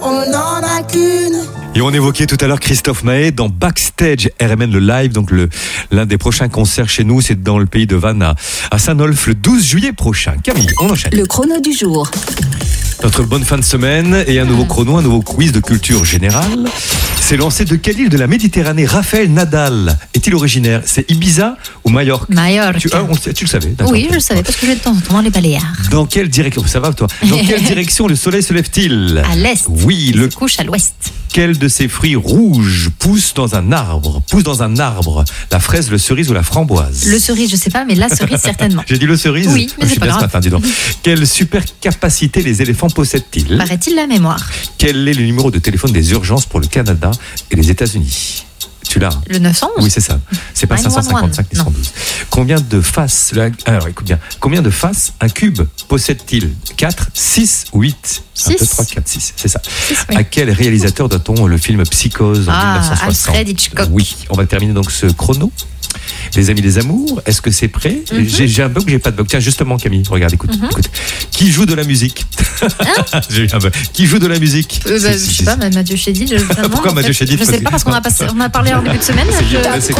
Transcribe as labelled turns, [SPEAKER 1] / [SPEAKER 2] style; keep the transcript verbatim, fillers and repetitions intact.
[SPEAKER 1] On n'en a qu'une.
[SPEAKER 2] Et on évoquait tout à l'heure Christophe Maé dans Backstage R M N le live, donc le, l'un des prochains concerts chez nous, c'est dans le pays de Vannes à, à Saint-Nolff le douze juillet prochain. Camille, on enchaîne.
[SPEAKER 3] Le chrono du jour.
[SPEAKER 2] Notre bonne fin de semaine et un nouveau chrono, un nouveau quiz de culture générale. C'est lancé de quelle île de la Méditerranée Raphaël Nadal est-il originaire? C'est Ibiza ou Majorque?
[SPEAKER 3] Majorque.
[SPEAKER 2] Tu, ah, on, tu le savais, d'accord.
[SPEAKER 3] Oui, je le savais parce que je vais de temps en temps dans les Baléares.
[SPEAKER 2] Dans quelle direction, ça va toi? Dans quelle direction le soleil se lève-t-il?
[SPEAKER 3] À l'est.
[SPEAKER 2] Oui,
[SPEAKER 3] Il
[SPEAKER 2] le
[SPEAKER 3] se couche à l'ouest.
[SPEAKER 2] Quel de ces fruits rouges pousse dans un arbre? Pousse dans un arbre. La fraise, le cerise ou la framboise?
[SPEAKER 3] Le cerise, je sais pas, mais la cerise certainement.
[SPEAKER 2] J'ai dit le cerise?
[SPEAKER 3] Oui, mais
[SPEAKER 2] je
[SPEAKER 3] c'est
[SPEAKER 2] suis
[SPEAKER 3] pas
[SPEAKER 2] bien
[SPEAKER 3] grave.
[SPEAKER 2] ce matin, dis donc. Quelle super capacité les éléphants possèdent-ils?
[SPEAKER 3] Paraît-il la mémoire.
[SPEAKER 2] Quel est le numéro de téléphone des urgences pour le Canada et les États-Unis? Tu l'as?
[SPEAKER 3] Le neuf cent onze.
[SPEAKER 2] Oui, c'est ça. C'est pas
[SPEAKER 3] nine
[SPEAKER 2] cinq cent
[SPEAKER 3] one one.
[SPEAKER 2] cinquante-cinq ni cent douze. Combien de faces le- Alors, écoute bien. Combien de faces un cube possède-t-il? quatre, six ou huit? un,
[SPEAKER 3] Six.
[SPEAKER 2] deux, trois, quatre, six. C'est ça.
[SPEAKER 3] Six, oui.
[SPEAKER 2] À quel réalisateur doit-on le film Psychose en
[SPEAKER 3] Ah,
[SPEAKER 2] mille neuf cent soixante?
[SPEAKER 3] Alfred Hitchcock.
[SPEAKER 2] Oui, on va terminer donc ce chrono. Les amis des amours, est-ce que c'est prêt?
[SPEAKER 3] Mhm.
[SPEAKER 2] j'ai, j'ai un bug, j'ai pas de bug. Tiens, justement, Camille, regarde, écoute,
[SPEAKER 3] Mhm.
[SPEAKER 2] écoute. Qui joue de la musique? J'ai eu un bug. Qui joue de la musique?
[SPEAKER 3] Euh, bah,
[SPEAKER 2] C'est-
[SPEAKER 3] je
[SPEAKER 2] c'est-
[SPEAKER 3] sais pas, Mathieu Chédid. je- vraiment,
[SPEAKER 2] Pourquoi
[SPEAKER 3] en
[SPEAKER 2] Mathieu
[SPEAKER 3] fait,
[SPEAKER 2] Chédid?
[SPEAKER 3] Je sais pas parce qu'on a, passé, on a parlé en début de semaine.
[SPEAKER 2] C'est-
[SPEAKER 3] je-
[SPEAKER 2] c'est-